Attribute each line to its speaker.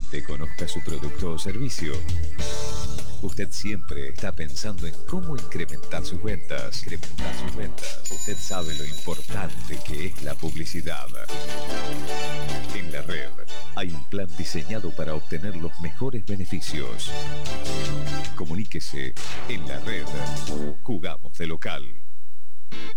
Speaker 1: cliente conozca su producto o servicio. Usted siempre está pensando en cómo incrementar sus ventas. Usted sabe lo importante que es la publicidad. En la red hay un plan diseñado para obtener los mejores beneficios. Comuníquese. En la red jugamos de local.